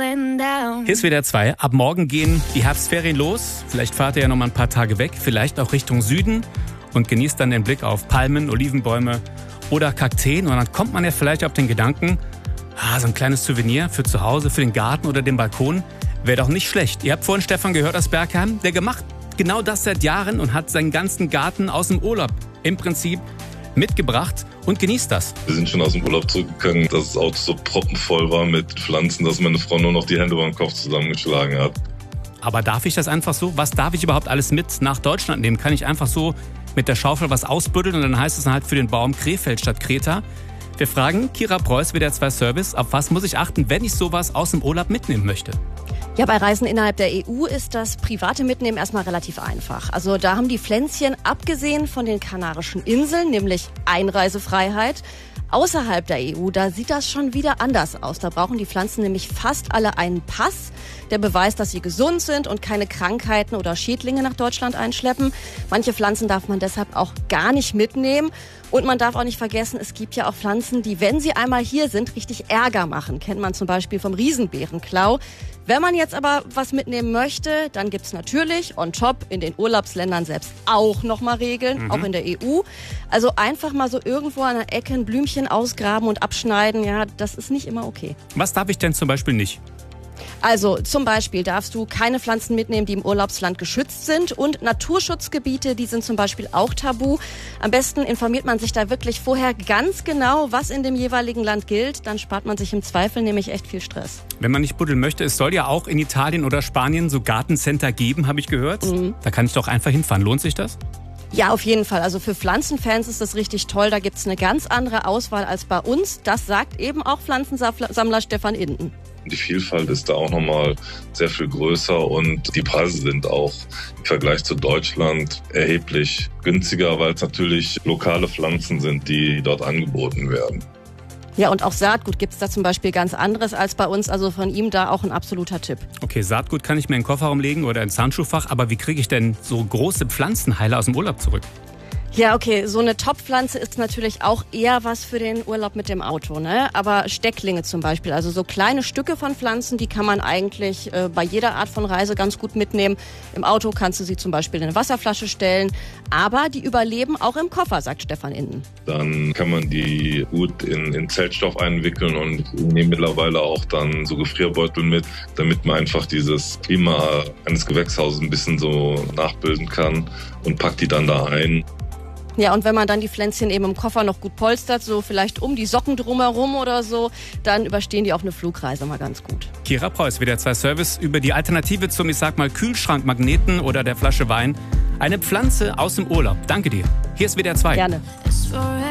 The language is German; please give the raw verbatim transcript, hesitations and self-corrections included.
going down. Hier ist W D R zwei. Ab morgen gehen die Herbstferien los. Vielleicht fahrt ihr ja noch mal ein paar Tage weg, vielleicht auch Richtung Süden und genießt dann den Blick auf Palmen, Olivenbäume oder Kakteen. Und dann kommt man ja vielleicht auf den Gedanken, ah, so ein kleines Souvenir für zu Hause, für den Garten oder den Balkon wäre doch nicht schlecht. Ihr habt vorhin Stefan gehört aus Bergheim, der gemacht genau das seit Jahren und hat seinen ganzen Garten aus dem Urlaub im Prinzip mitgebracht und genießt das. Wir sind schon aus dem Urlaub zurückgegangen, dass das Auto so proppenvoll war mit Pflanzen, dass meine Frau nur noch die Hände über den Kopf zusammengeschlagen hat. Aber darf ich das einfach so? Was darf ich überhaupt alles mit nach Deutschland nehmen? Kann ich einfach so mit der Schaufel was ausbuddeln und dann heißt es dann halt für den Baum Krefeld statt Kreta? Wir fragen Kira Preuß, W D R zwei Service, auf was muss ich achten, wenn ich sowas aus dem Urlaub mitnehmen möchte? Ja, bei Reisen innerhalb der E U ist das private Mitnehmen erstmal relativ einfach. Also da haben die Pflänzchen, abgesehen von den Kanarischen Inseln, nämlich Einreisefreiheit. Außerhalb der E U, da sieht das schon wieder anders aus. Da brauchen die Pflanzen nämlich fast alle einen Pass, der beweist, dass sie gesund sind und keine Krankheiten oder Schädlinge nach Deutschland einschleppen. Manche Pflanzen darf man deshalb auch gar nicht mitnehmen. Und man darf auch nicht vergessen, es gibt ja auch Pflanzen, die, wenn sie einmal hier sind, richtig Ärger machen. Kennt man zum Beispiel vom Riesenbeerenklau. Wenn man jetzt aber was mitnehmen möchte, dann gibt's natürlich on top in den Urlaubsländern selbst auch nochmal Regeln, mhm. auch in der E U. Also einfach mal so irgendwo an der Ecke ein Blümchen ausgraben und abschneiden, ja, das ist nicht immer okay. Was darf ich denn zum Beispiel nicht? Also zum Beispiel darfst du keine Pflanzen mitnehmen, die im Urlaubsland geschützt sind, und Naturschutzgebiete, die sind zum Beispiel auch tabu. Am besten informiert man sich da wirklich vorher ganz genau, was in dem jeweiligen Land gilt. Dann spart man sich im Zweifel nämlich echt viel Stress. Wenn man nicht buddeln möchte, es soll ja auch in Italien oder Spanien so Gartencenter geben, habe ich gehört. Mhm. Da kann ich doch einfach hinfahren. Lohnt sich das? Ja, auf jeden Fall. Also für Pflanzenfans ist das richtig toll. Da gibt's eine ganz andere Auswahl als bei uns. Das sagt eben auch Pflanzensammler Stefan Inden. Die Vielfalt ist da auch nochmal sehr viel größer und die Preise sind auch im Vergleich zu Deutschland erheblich günstiger, weil es natürlich lokale Pflanzen sind, die dort angeboten werden. Ja, und auch Saatgut gibt's da zum Beispiel ganz anderes als bei uns. Also von ihm da auch ein absoluter Tipp. Okay, Saatgut kann ich mir in den Kofferraum legen oder ins Handschuhfach. Aber wie kriege ich denn so große Pflanzenheiler aus dem Urlaub zurück? Ja, okay, so eine Top-Pflanze ist natürlich auch eher was für den Urlaub mit dem Auto, ne? Aber Stecklinge zum Beispiel, also so kleine Stücke von Pflanzen, die kann man eigentlich äh, bei jeder Art von Reise ganz gut mitnehmen. Im Auto kannst du sie zum Beispiel in eine Wasserflasche stellen, aber die überleben auch im Koffer, sagt Stefan Inden. Dann kann man die gut in, in Zeltstoff einwickeln und ich nehme mittlerweile auch dann so Gefrierbeutel mit, damit man einfach dieses Klima eines Gewächshauses ein bisschen so nachbilden kann und packt die dann da ein. Ja, und wenn man dann die Pflänzchen eben im Koffer noch gut polstert, so vielleicht um die Socken drumherum oder so, dann überstehen die auch eine Flugreise mal ganz gut. Kira Preuß, W D R zwei Service, über die Alternative zum, ich sag mal, Kühlschrankmagneten oder der Flasche Wein. Eine Pflanze aus dem Urlaub. Danke dir. Hier ist W D R zwei. Gerne.